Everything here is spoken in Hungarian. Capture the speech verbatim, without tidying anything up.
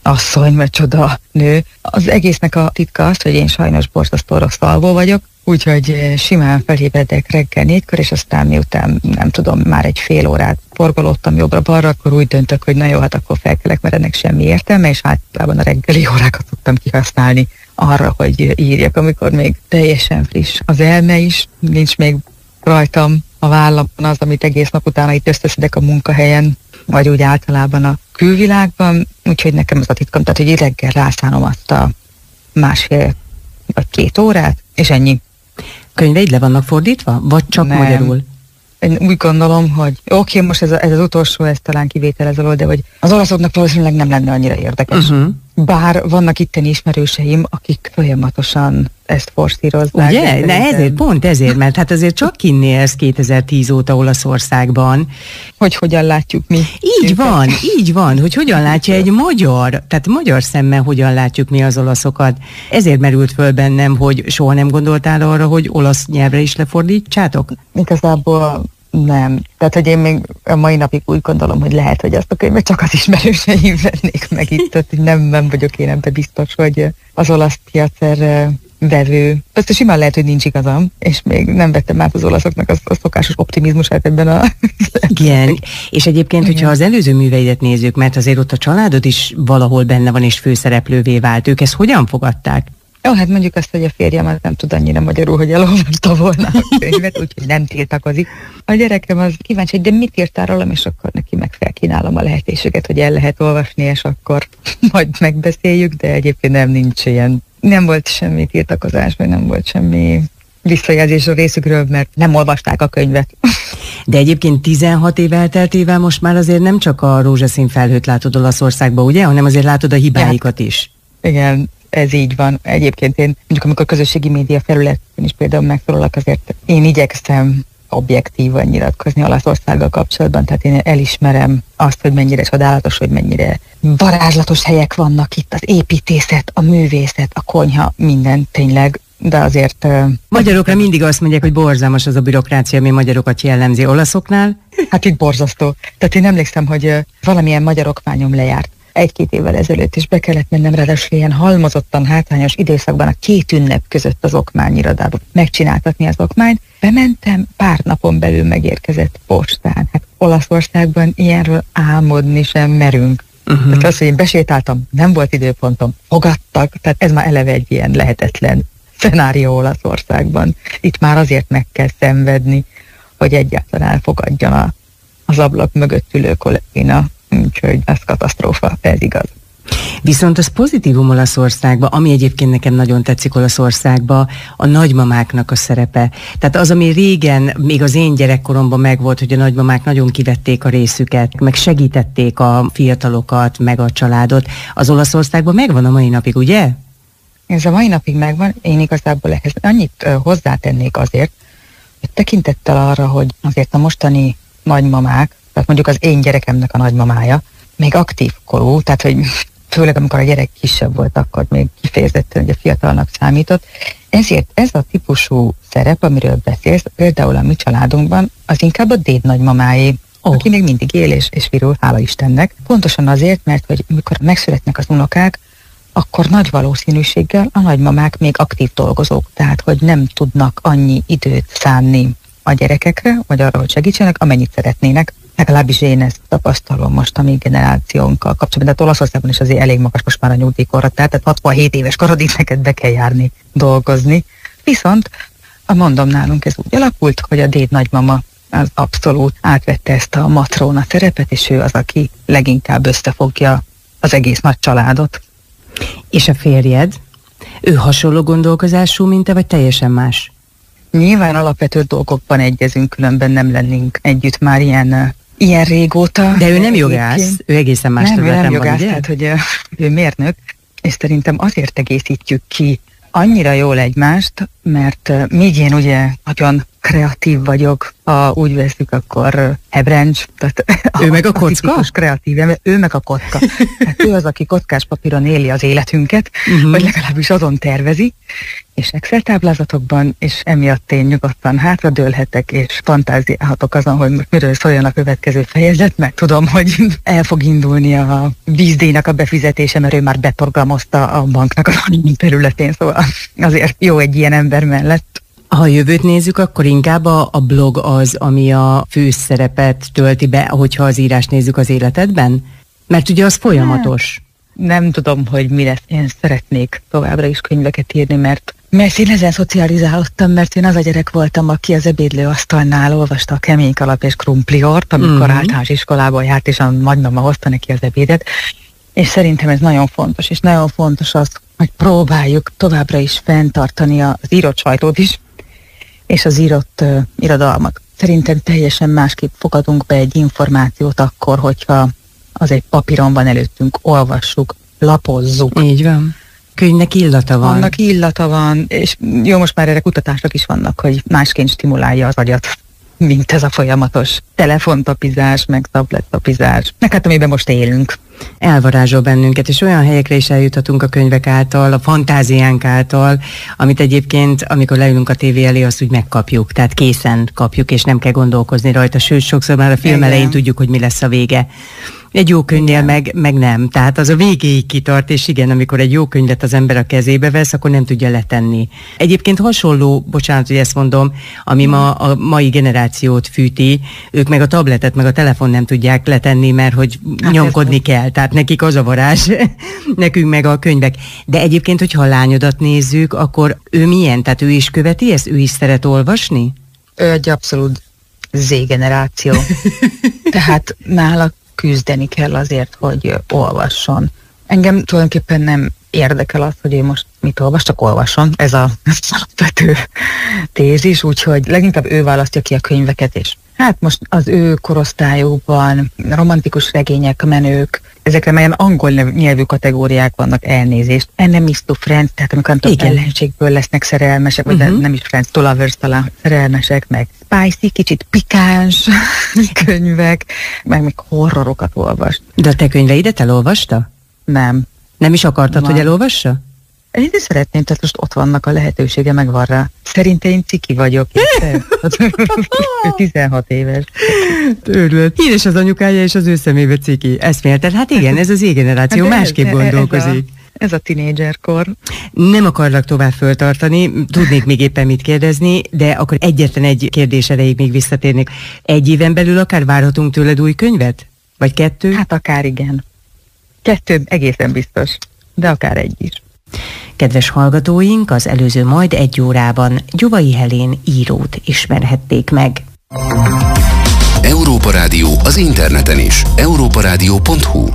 asszony, vagy csoda nő. Az egésznek a titka az, hogy én sajnos borzasztó rossz alvó vagyok, úgyhogy simán felébredek reggel négykor, és aztán miután, nem tudom, már egy fél órát forgolódtam jobbra-balra, akkor úgy döntök, hogy na jó, hát akkor felkelek, mert ennek semmi értelme, és általában a reggeli órákat szoktam kihasználni arra, hogy írjak, amikor még teljesen friss az elme is, nincs még rajtam a vállamon az, amit egész nap utána itt összeszedek a munkahelyen, vagy úgy általában a külvilágban, úgyhogy nekem az a titkom, tehát hogy reggel rászánom azt a másfél vagy két órát, és ennyi. Könyveid le vannak fordítva, vagy csak Nem. magyarul? Én úgy gondolom, hogy oké, okay, most ez, a, ez az utolsó, ez talán kivétel ez alól, de hogy az olaszoknak valószínűleg nem lenne annyira érdekes. Uh-huh. Bár vannak itteni ismerőseim, akik folyamatosan ezt forszírozzák. Ugye? De ezért, pont ezért, mert hát azért csak kinni ez kétezer-tíz óta Olaszországban. Hogy hogyan látjuk mi. Így őket. van, így van, hogy hogyan látja egy magyar, tehát magyar szemmel hogyan látjuk mi az olaszokat. Ezért merült föl bennem, hogy soha nem gondoltál arra, hogy olasz nyelvre is lefordítsátok? Igazából nem. Tehát, hogy én még a mai napig úgy gondolom, hogy lehet, hogy azt a könyvet csak az ismerőseim vennék meg itt. Tehát, hogy nem, nem vagyok én ebben biztos, hogy az olasz piac erre vevő. Azt simán lehet, hogy nincs igazam, és még nem vettem át az olaszoknak az, a szokásos optimizmusát ebben a... Igen, és egyébként, hogyha az előző műveidet nézzük, mert azért ott a családod is valahol benne van, és főszereplővé vált. Ők ezt hogyan fogadták? Jó, hát mondjuk azt, hogy a férjem az nem tud annyira magyarul, hogy elolvasta volna a könyvet, úgyhogy nem tiltakozik. A gyerekem az kíváncsi, de mit írtál rólam, és akkor neki meg felkínálom a lehetőséget, hogy el lehet olvasni, és akkor majd megbeszéljük, de egyébként nem nincs ilyen. Nem volt semmi tiltakozás, vagy nem volt semmi visszajelzés a részükről, mert nem olvasták a könyvet. De egyébként tizenhat év elteltével most már azért nem csak a rózsaszín felhőt látod Olaszországba, ugye, hanem azért látod a hibáikat is. Igen. Ez így van. Egyébként én, mondjuk amikor közösségi média felületén is például megszólalak, azért én igyekszem objektívan nyilatkozni Olaszországgal kapcsolatban, tehát én elismerem azt, hogy mennyire csodálatos, hogy mennyire varázslatos helyek vannak itt, az építészet, a művészet, a konyha, minden tényleg, de azért... Uh, Magyarokra mindig azt mondják, hogy borzalmas az a bürokrácia, ami magyarokat jellemzi. Olaszoknál? Hát itt borzasztó. Tehát én emlékszem, hogy uh, valamilyen magyar okmányom lejárt egy-két évvel ezelőtt, és be kellett mennem ráadásul ilyen halmozottan hátrányos időszakban a két ünnep között az okmányirodába megcsináltatni az okmányt. Bementem, pár napon belül megérkezett postán. Hát Olaszországban ilyenről álmodni sem merünk. Uh-huh. Tehát az, hogy én besétáltam, nem volt időpontom, fogadtak, tehát ez már eleve egy ilyen lehetetlen szenárió Olaszországban. Itt már azért meg kell szenvedni, hogy egyáltalán fogadjon a, az ablak mögött ülő kollégina. Úgyhogy ez katasztrófa, ez igaz. Viszont az pozitívum Olaszországban, ami egyébként nekem nagyon tetszik Olaszországban, a nagymamáknak a szerepe. Tehát az, ami régen, még az én gyerekkoromban megvolt, hogy a nagymamák nagyon kivették a részüket, meg segítették a fiatalokat, meg a családot, az Olaszországban megvan a mai napig, ugye? Ez a mai napig megvan. Én igazából ehhez annyit uh, hozzátennék azért, hogy tekintettel arra, hogy azért a mostani nagymamák, tehát mondjuk az én gyerekemnek a nagymamája, még aktív korú, tehát hogy főleg amikor a gyerek kisebb volt, akkor még kifejezetten ugye fiatalnak számított. Ezért ez a típusú szerep, amiről beszélsz, például a mi családunkban, az inkább a déd nagymamáé, oh. aki még mindig él és, és virul, hála Istennek. Pontosan azért, mert hogy amikor megszületnek az unokák, akkor nagy valószínűséggel a nagymamák még aktív dolgozók, tehát hogy nem tudnak annyi időt szánni a gyerekekre, vagy arra, hogy segítsenek, amennyit szeretnének. Legalábbis én ezt tapasztalom most a mi generációnkkal kapcsolatban. De Olaszországban is azért elég magas most már a nyugdíjkorra, tehát hatvanhét éves korodig neked be kell járni dolgozni. Viszont, a mondom, nálunk ez úgy alakult, hogy a déd nagymama az abszolút átvette ezt a matróna szerepet, és ő az, aki leginkább összefogja az egész nagy családot. És a férjed? Ő hasonló gondolkozású, mint te, vagy teljesen más? Nyilván alapvető dolgokban egyezünk, különben nem lennénk együtt már ilyen, ilyen régóta. De ő nem jogász, ő egészen más nem, területen nem van, jogász, ugye? Tehát, hogy ő mérnök, és szerintem azért egészítjük ki annyira jól egymást, mert még én ugye nagyon kreatív vagyok, ha úgy veszük, akkor Hebrencs, tehát ő a, meg a kocka? A kreatív, ő meg a kocka. Hát ő az, aki kockás papíron éli az életünket, uh-huh. vagy legalábbis azon tervezi, és Excel táblázatokban, és emiatt én nyugodtan hátradőlhetek, és fantáziálhatok azon, hogy miről szóljon a következő fejezet, mert tudom, hogy el fog indulni a vízdíjnak a befizetése, mert ő már beprogramozta a banknak a területén, szóval azért jó egy ilyen ember mellett. Ha a jövőt nézzük, akkor inkább a, a blog az, ami a főszerepet tölti be, hogyha az írást nézzük az életedben? Mert ugye az folyamatos. Nem tudom, hogy mi lesz. Én szeretnék továbbra is könyveket írni, mert, mert én ezen szocializálódtam, mert én az a gyerek voltam, aki az ebédlőasztalnál olvasta a Kemény Kalap és Krumpliort, amikor mm-hmm. általános iskolában járt, és a nagymama hozta neki az ebédet. És szerintem ez nagyon fontos, és nagyon fontos az, hogy próbáljuk továbbra is fenntartani az írott sajtót is, és az írott uh, irodalmat. Szerintem teljesen másképp fogadunk be egy információt akkor, hogyha az egy papíron van előttünk, olvassuk, lapozzuk. Így van. Könyvnek illata van. Annak illata van, és jó, most már erre kutatások is vannak, hogy másként stimulálja az agyat, mint ez a folyamatos telefontapizás, meg tablettapizás, meg hát amiben most élünk. Elvarázsol bennünket, és olyan helyekre is eljuthatunk a könyvek által, a fantáziánk által, amit egyébként, amikor leülünk a tévé elé, azt úgy megkapjuk, tehát készen kapjuk, és nem kell gondolkozni rajta, sőt, sokszor már a film Igen. elején tudjuk, hogy mi lesz a vége. Egy jó könyvnél meg, meg nem. Tehát az a végéig kitart, és igen, amikor egy jó könyvet az ember a kezébe vesz, akkor nem tudja letenni. Egyébként hasonló, bocsánat, hogy ezt mondom, ami ma a mai generációt fűti, ők meg a tabletet, meg a telefon nem tudják letenni, mert hogy hát nyomkodni kell. Tehát nekik az a varázs, nekünk meg a könyvek. De egyébként, hogyha a lányodat nézzük, akkor ő milyen? Tehát ő is követi ezt? Ő is szeret olvasni? Ő egy abszolút Z-generáció. Tehát nála küzdeni kell azért, hogy olvasson. Engem tulajdonképpen nem érdekel az, hogy ő most mit olvas, csak olvasson. Ez a alapvető tézis, úgyhogy leginkább ő választja ki a könyveket, és hát most az ő korosztályukban romantikus regények, menők, ezekre melyen angol nyelvű kategóriák vannak, elnézést. Enemies to Friends, tehát amikor nem tudom, ellenségből lesznek szerelmesek, vagy uh-huh. nem is Friends to Lovers talán szerelmesek, meg spicy, kicsit pikáns könyvek, meg még horrorokat olvas. De a te könyveidet elolvasta? Nem. Nem is akartad, Van. hogy elolvassa? Én de szeretném, tehát most ott vannak a lehetősége, megvan rá. Szerintem én ciki vagyok. tizenhat éves. Örülök. Híres az anyukája, és az ő szemébe ciki. Eszmélted? Hát igen, ez az Z-generáció, hát másképp ez, gondolkozik. Ez a, ez a tinédzserkor. Nem akarlak tovább föltartani, tudnék még éppen mit kérdezni, de akkor egyetlen egy kérdés erejéig még visszatérnék. Egy éven belül akár várhatunk tőled új könyvet? Vagy kettő? Hát akár igen. Kettő egészen biztos, de akár egy is. Kedves hallgatóink, az előző majd egy órában Gyuvai Helén írót ismerhették meg. Európa Rádió az interneten is. európa rádió pont hu